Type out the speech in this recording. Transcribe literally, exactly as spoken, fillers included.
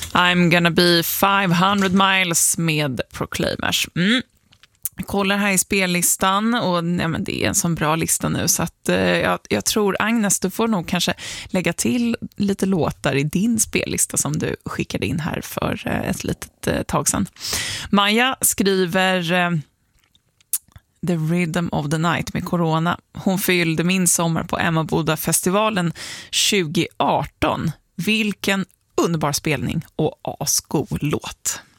I'm gonna be five hundred miles med Proclaimers. Mm. Jag kollar här i spellistan och ja, men det är en sån bra lista nu så att eh, jag, jag tror Agnes, du får nog kanske lägga till lite låtar i din spellista som du skickade in här för eh, ett litet eh, tag sedan. Maja skriver eh, The Rhythm of the Night med Corona. Hon fyllde min sommar på Emmaboda-festivalen tjugo arton. Vilken underbar spelning och asgod låt.